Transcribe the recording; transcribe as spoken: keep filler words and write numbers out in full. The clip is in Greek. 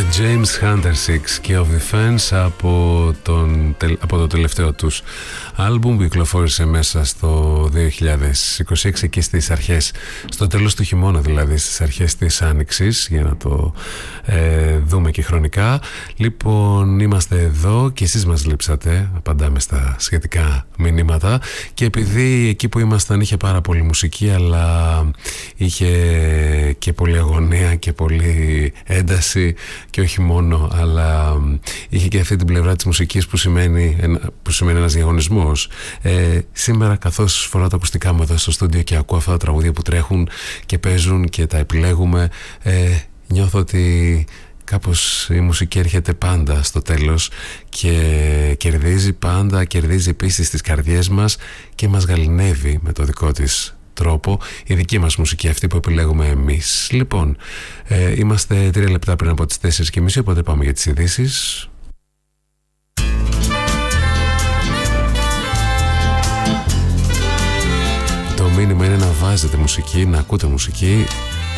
James Hunter Six και of the Fans από, τον, από το τελευταίο τους άλμπουμ που κυκλοφόρησε μέσα στο δύο χιλιάδες είκοσι έξι και στις αρχές, στο τέλος του χειμώνα δηλαδή, στις αρχές της Άνοιξης, για να το ε, δούμε και χρονικά. Λοιπόν, είμαστε εδώ και εσείς μας λείψατε, απαντάμε στα σχετικά μηνύματα, και επειδή εκεί που ήμασταν είχε πάρα πολύ μουσική, αλλά είχε και πολλή αγωνία και πολλή ένταση, και όχι μόνο, αλλά είχε και αυτή την πλευρά της μουσικής που σημαίνει, που σημαίνει ένας διαγωνισμός. Ε, σήμερα, καθώς φοράω τα ακουστικά μου εδώ στο στούντιο και ακούω αυτά τα τραγούδια που τρέχουν και παίζουν και τα επιλέγουμε, ε, νιώθω ότι κάπως η μουσική έρχεται πάντα στο τέλος και κερδίζει πάντα, κερδίζει επίσης τις καρδιές μας και μας γαληνεύει με το δικό της τρόπο, η δική μας μουσική, αυτή που επιλέγουμε εμείς. Λοιπόν, ε, είμαστε τρία λεπτά πριν από τις τέσσερις και μισή, οπότε πάμε για τις ειδήσεις. Το μήνυμα είναι να βάζετε μουσική, να ακούτε μουσική.